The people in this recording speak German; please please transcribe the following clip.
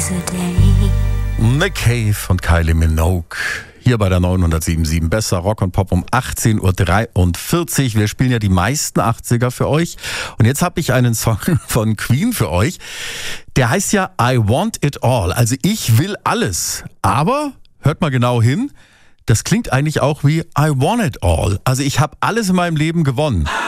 Nick Cave und Kylie Minogue. Hier bei der 907.7 Besser Rock und Pop um 18.43 Uhr. Wir spielen ja die meisten 80er für euch. Und jetzt habe ich einen Song von Queen für euch. Der heißt ja I Want It All. Also ich will alles. Aber, hört mal genau hin, das klingt eigentlich auch wie I Want It All. Also ich habe alles in meinem Leben gewonnen.